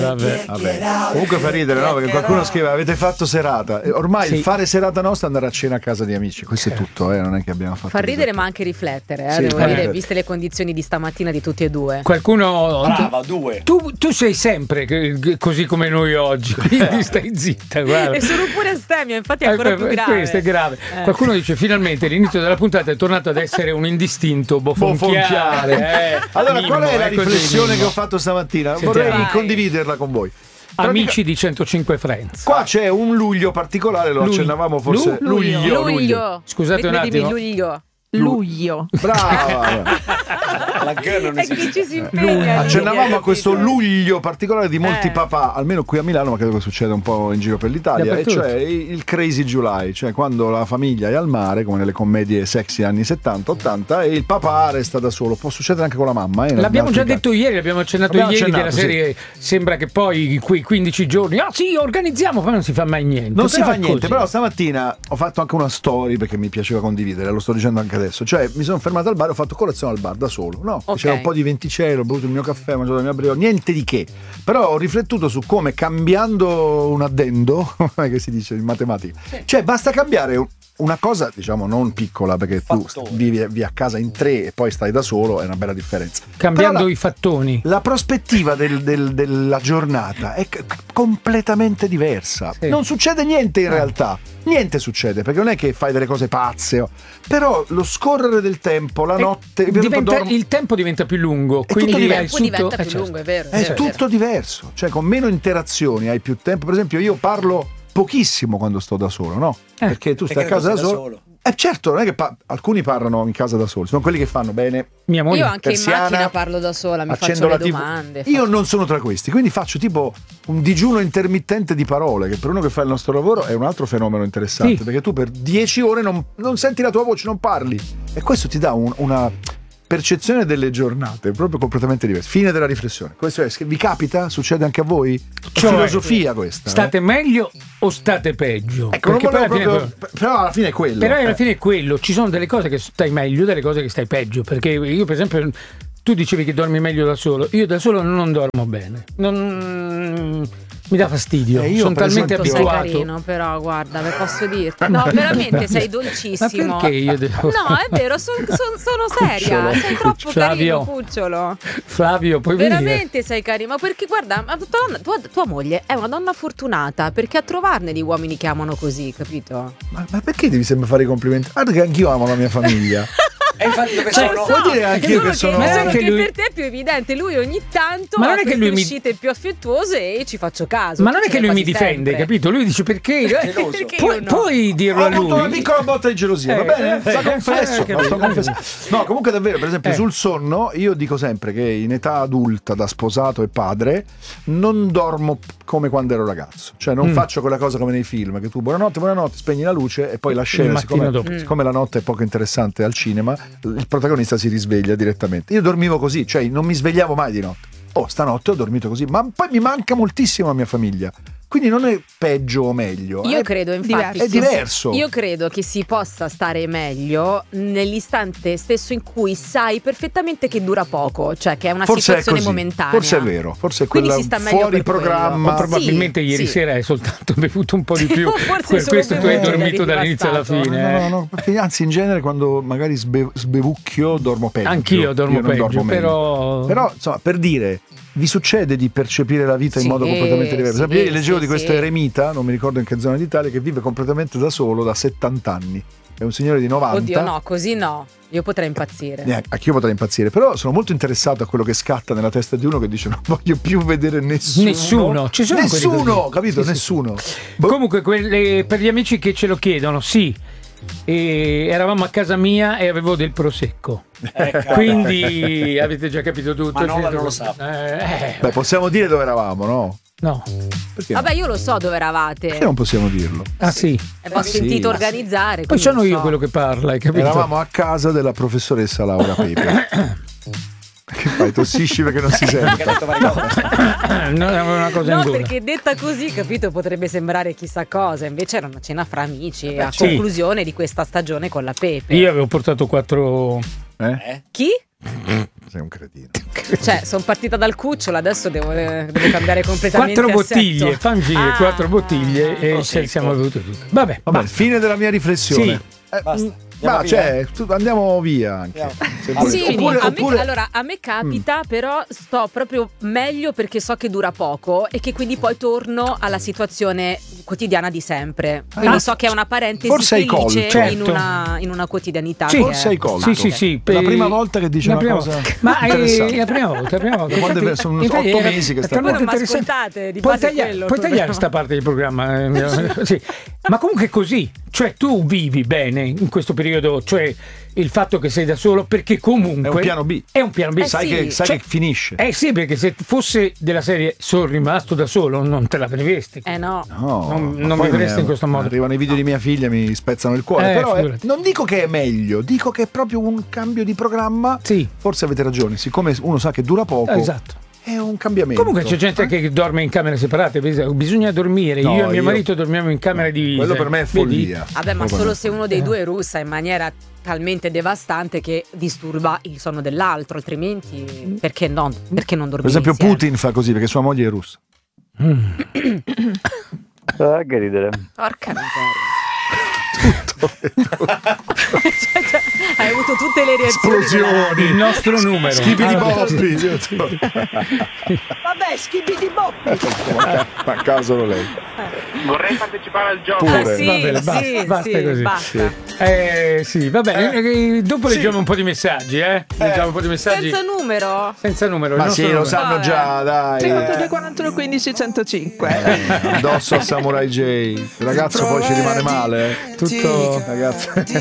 Vabbè. Comunque fa ridere, no? Perché qualcuno scrive: avete fatto serata. Ormai Sì. il fare serata nostra è andare a cena a casa di amici. Questo è tutto, non è che abbiamo fatto. Fa ridere, ma anche riflettere, Sì, devo fa dire, ridere. viste le condizioni di stamattina di tutti e due. Qualcuno. Brava, due. Tu sei sempre così come noi oggi, quindi stai zitta, guarda. E sono pure astemio, infatti è ancora più grave. Questo è grave. Qualcuno dice: finalmente l'inizio della puntata è tornato ad essere un indistinto bofonchiare. Allora, Mimmo, qual è la così, riflessione Mimmo. che ho fatto stamattina? Sentiamo. Vorrei Vai. condividerla con voi. Amici di 105 Friends. Qua c'è un luglio particolare, lo accennavamo forse. Luglio. Scusate un Vedimi, attimo. luglio. Brava. La G non E chi esiste. ci si impegna? Accennavamo a questo luglio particolare di molti Eh. papà, almeno qui a Milano, ma credo che succeda un po' in giro per l'Italia, e Dappertutto. cioè il Crazy July, cioè quando la famiglia è al mare, come nelle commedie sexy anni 70-80, e il papà resta da solo. Può succedere anche con la mamma. L'abbiamo in già altri detto ieri, l'abbiamo accennato Abbiamo ieri accennato, della serie. Sembra che poi quei 15 giorni, sì, organizziamo, poi non si fa mai niente. Non si Però fa è niente, così. però stamattina ho fatto anche una story perché mi piaceva condividere, lo sto dicendo anche adesso. Cioè, mi sono fermato al bar e ho fatto colazione al bar da solo. No, Ok. c'era un po' di venticello, ho bevuto il mio caffè, ho mangiato la mia brioche, niente di che. Però ho riflettuto su come cambiando un addendo, come che si dice in matematica, cioè basta cambiare una cosa, diciamo, non piccola, perché tu Fattore. vivi a casa in 3 e poi stai da solo, è una bella differenza. Cambiando Però i fattoni. la prospettiva della giornata è completamente diversa. Sì. Non succede niente in realtà. Niente succede, perché non è che fai delle cose pazze. Però lo scorrere del tempo, la notte... Il tempo diventa più lungo, quindi tutto hai Il tempo diventa più certo. lungo, è vero. È tutto diverso. Cioè, con meno interazioni hai più tempo. Per esempio, io parlo pochissimo quando sto da solo, no? Perché tu stai Perché a casa tu da sei da solo. solo. Certo, non è che alcuni parlano in casa da soli, sono quelli che fanno bene. Mia moglie. Io anche persiana, in macchina parlo da sola, mi accendo faccio la le TV. domande. Io non sono tra questi, quindi faccio tipo un digiuno intermittente di parole, che per uno che fa il nostro lavoro è un altro fenomeno interessante, Sì. perché tu per 10 ore non senti la tua voce, non parli, e questo ti dà una percezione delle giornate proprio completamente diversa. Fine della riflessione. Questo vi capita? Succede anche a voi? È Cioè, filosofia questa. State meglio o state peggio? Ecco, non Perché volevo poi alla proprio, però alla fine è quello. Però alla fine è quello, ci sono delle cose che stai meglio, delle cose che stai peggio, perché io per esempio, tu dicevi che dormi meglio da solo, io da solo non dormo bene, mi dà fastidio, Io, sono per talmente esempio- Sei abituato. carino, però guarda, ve posso dirti. No, veramente sei dolcissimo. Ma perché io devo... No, è vero, sono seria. Cucciolo. Sei troppo Flavio. carino, cucciolo. Flavio, puoi venire? Veramente sei carino, ma perché guarda, ma tua moglie è una donna fortunata, perché a trovarne di uomini che amano così, capito? Ma perché devi sempre fare i complimenti? Guarda che anch'io amo la mia famiglia. E infatti dove Cioè, sono? vuol dire anch'io Solo che sono... Ma sai solo che che lui- per te è più evidente, lui ogni tanto Ma non ha è che queste lui mi- uscite più affettuose e ci faccio caso. Ma Tu non è ce che l'hai lui mi quasi difende, sempre. capito? Lui dice perché? Geloso. Perché Puoi, io no? puoi dirlo Ho a avuto una lui? piccola botta di gelosia, va bene? La confesso, che la sto bello. confessando. No, comunque davvero, per esempio sul sonno, io dico sempre che in età adulta, da sposato e padre, non dormo come quando ero ragazzo. Cioè non faccio quella cosa come nei film, che tu buonanotte, spegni la luce e poi la scena, mattino dopo. siccome la notte è poco interessante al cinema, il protagonista si risveglia direttamente. Io dormivo così, cioè non mi svegliavo mai di notte. Stanotte ho dormito così, ma poi mi manca moltissimo la mia famiglia. Quindi non è peggio o meglio. Io è credo infatti è diverso. Io credo che si possa stare meglio nell'istante stesso in cui sai perfettamente che dura poco, cioè che è una Forse è situazione così. momentanea. Forse è vero, forse è Quindi quella si sta meglio fuori per quello. programma. Ma probabilmente Sì, ieri sì. sera hai soltanto bevuto un po' di più. Forse Per solo questo tu hai bevuto, dormito eri dall'inizio alla devastato. fine. No, perché anzi in genere quando magari sbevucchio dormo peggio. Anch'io dormo Io non peggio, dormo meglio. però... Però insomma, per dire, vi succede di percepire la vita in Sì, modo completamente diverso? sì, Per esempio, ieri leggevo sì, di questo sì. eremita, non mi ricordo in che zona d'Italia, che vive completamente da solo da 70 anni. È un signore di 90. Oddio, no, così no. Io potrei impazzire. Anch'io potrei impazzire, però sono molto interessato a quello che scatta nella testa di uno che dice non voglio più vedere nessuno. Nessuno, ci sono quelli nessuno, così. capito? Sì, sì. Nessuno. Comunque, per gli amici che ce lo chiedono, sì, e eravamo a casa mia e avevo del prosecco. Quindi avete già capito tutto. Ma Nola Finito. non lo sa. Beh, possiamo dire dove eravamo, no? No. Perché? Vabbè, io lo so dove eravate. Perché non possiamo dirlo? Ah sì. E vi ho sì. sentito organizzare. Poi quindi sono lo io so. quello che parla, hai capito? Eravamo a casa della professoressa Laura Pepe. Che fai? Tossisci perché non si Che ha sente? detto varie cose. No, avevo una cosa in No, gola. perché detta così, capito, potrebbe sembrare chissà cosa. Invece era una cena fra amici a sì. conclusione di questa stagione con la Pepe. Io avevo portato 4... Eh? Chi? Sei un cretino. Cioè, sono partita dal cucciolo, adesso devo cambiare completamente 4 assetto. bottiglie, fammi finire 4 bottiglie e Però ci siamo secco. bevuti tutti. Vabbè, Vabbè, basta. fine della mia riflessione. Sì. Basta. Ma Andiamo via? andiamo via anche. Andiamo. Se Ah, volete. Sì, Oppure- allora a me capita, però sto proprio meglio perché so che dura poco e che quindi poi torno alla situazione quotidiana di sempre. Quindi so che è una parentesi Forse hai felice colto. in una quotidianità. Sì, che- forse hai colto. Sì, sì, sì. È la prima volta che dice La una prima cosa volta. Ma è interessante. la prima volta. Quando Infatti- sono infatti 8 era- mesi che è sta talmente Ma interessante. ascoltate, di Puoi base è tagliare, quello il puoi tagliare problema. questa parte del programma. Sì. Ma comunque è così. Cioè tu vivi bene in questo periodo, cioè il fatto che sei da solo, perché comunque È un piano B. È un piano B. Sai, sì. che, sai Cioè- che finisce. Sì, perché se fosse della serie sono rimasto da solo, non te la prevedesti. No. No, non ma poi vivresti in questo modo. Arrivano i video di mia figlia, mi spezzano il cuore. Però figurati. non dico che è meglio, dico che è proprio un cambio di programma. Sì. Forse avete ragione, siccome uno sa che dura poco, Esatto. è un cambiamento. Comunque c'è gente che dorme in camere separate, bisogna dormire. No, Io e mio io- marito dormiamo in camere divise. Quello per me è Vedi? follia. Vabbè, ma Proprio solo no. se uno dei due russa in maniera talmente devastante che disturba il sonno dell'altro, altrimenti perché no? Perché non dormire Per esempio insieme? Putin fa così perché sua moglie è russa. Che ridere. Porca miseria. Hai avuto tutte le reazioni. Esplosioni. Il nostro numero. Schipi di Allora, Bobby. Vabbè, schippi di boppi. Ma a caso lo lei. Vorrei partecipare al gioco. Pure. Sì, Va bene, basta, sì, basta sì, così. basta. Sì, va bene. Dopo leggiamo un po' di messaggi, Leggiamo un po' di messaggi. Senza numero. Senza numero. il Ma nostro sì, lo numero. sanno Vabbè. già, dai. 52 41 15 105. Addosso a Samurai J. Il ragazzo poi ci rimane male. Tutto. Ragazzi.